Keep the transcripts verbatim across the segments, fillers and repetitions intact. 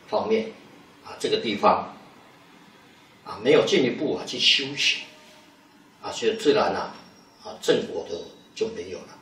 方面啊，这个地方啊没有进一步啊去修行啊，所以自然啊啊正果的就没有了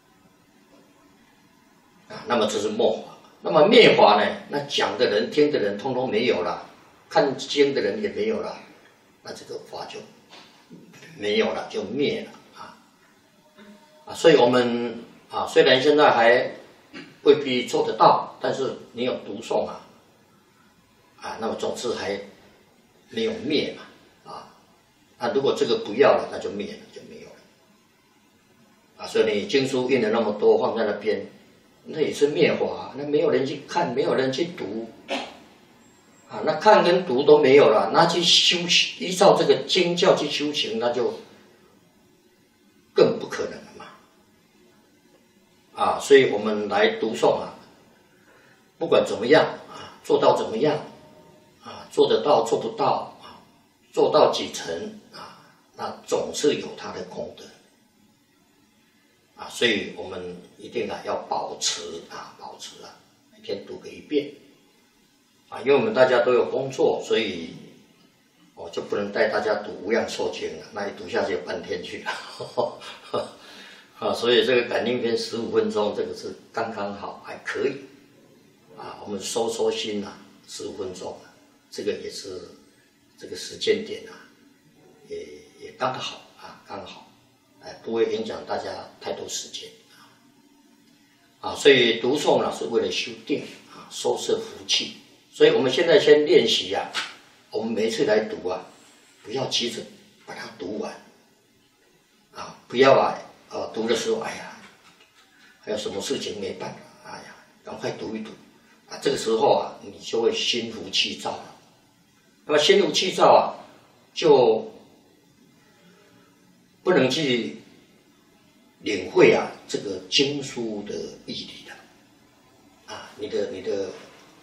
啊。那么这是末法。那么灭法呢？那讲的人、听的人，通通没有了，看经的人也没有了，那这个法就没有了，就灭了啊啊！所以我们啊，虽然现在还未必做得到，但是你有读诵啊啊，那么总之还没有灭嘛啊。那如果这个不要了，那就灭了，就没有了啊。所以你经书印了那么多，放在那边。那也是灭法，那没有人去看，没有人去读，啊，那看跟读都没有了，那去修行，依照这个经教去修行，那就更不可能了嘛，啊，所以我们来读诵啊，不管怎么样啊，做到怎么样啊，做得到做不到啊，做到几成啊，那总是有它的功德。啊，所以我们一定啊要保持啊，保持啊，每天读个一遍，啊，因为我们大家都有工作，所以我就不能带大家读《无量寿经》了，那一读下去半天去了，啊，所以这个感应篇十五分钟，这个是刚刚好，还可以，啊，我们收收心啊，十五分钟，这个也是这个时间点啊，也也刚好啊，刚好。哎，不会影响大家太多时间啊！所以读诵呢是为了修定啊，收摄福气。所以我们现在先练习啊，我们每一次来读啊，不要急着把它读完啊，不要啊，呃，读的时候，哎呀，还有什么事情没办法，哎呀，赶快读一读啊！这个时候啊，你就会心浮气躁了。那么心浮气躁啊，就不能去领会啊这个经书的义理的啊，你的你的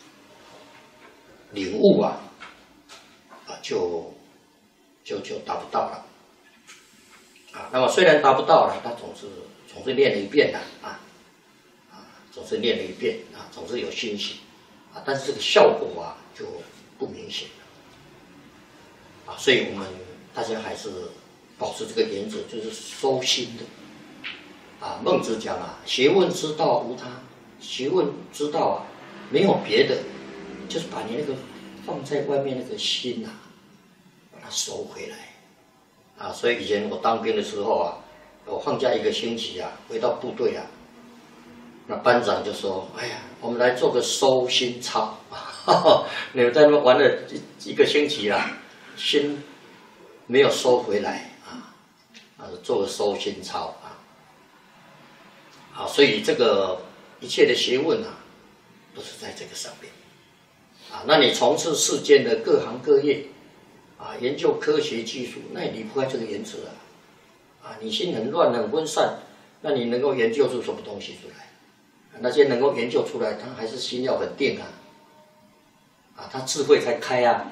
领悟啊啊就就就达不到了啊。那么虽然达不到了，他总是总是念了一遍的啊啊，总是念了一遍啊，总是有欣喜啊，但是这个效果啊就不明显了啊。所以我们大家还是保持这个原则，就是收心的啊。孟子讲啊，学问之道无他，学问之道啊，没有别的，就是把你那个放在外面那个心啊，把它收回来啊。所以以前我当兵的时候啊，我放假一个星期啊，回到部队啊，那班长就说：“哎呀，我们来做个收心操，你们在那边玩了一一个星期了，心没有收回来。”啊，做个收心操啊，啊，所以这个一切的学问啊，都是在这个上面啊。那你从事世间的各行各业啊，研究科学技术，那也离不开这个原则啊。啊，你心很乱很分散，那你能够研究出什么东西出来？那些能够研究出来，他还是心要很定啊，啊，他智慧才开啊。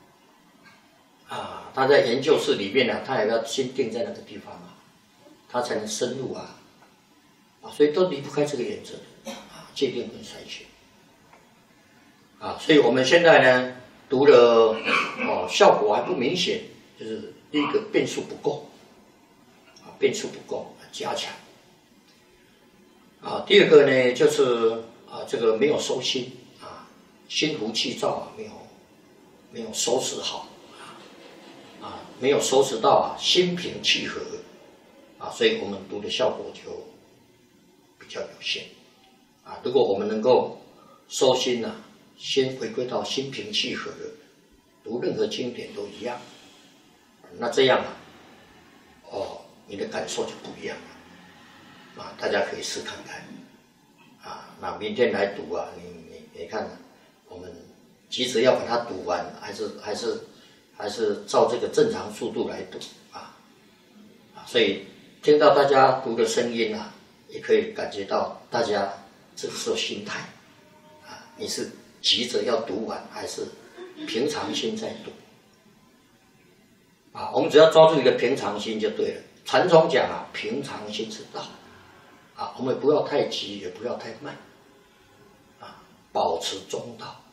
啊，他在研究室里面呢、啊，他也要心定在那个地方啊，他才能深入啊，啊，所以都离不开这个原则啊，界定跟筛选啊，所以我们现在呢读了哦，效果还不明显，就是第一个变数不够啊，变数不够，加强啊，第二个呢就是啊，这个没有收心啊，心浮气躁啊，没有没有收拾好。啊，没有收拾到啊，心平气和啊，所以我们读的效果就比较有限啊。如果我们能够收心啊，先回归到心平气和的，读任何经典都一样，那这样啊，哦，你的感受就不一样了啊。大家可以试看看啊。那明天来读啊，你你你看，我们急着要把它读完，还是还是。还是照这个正常速度来读啊，啊，所以听到大家读的声音啊，也可以感觉到大家这个时候心态啊，你是急着要读完，还是平常心在读啊？我们只要抓住一个平常心就对了。禅宗讲啊，平常心是道啊，我们不要太急，也不要太慢啊，保持中道。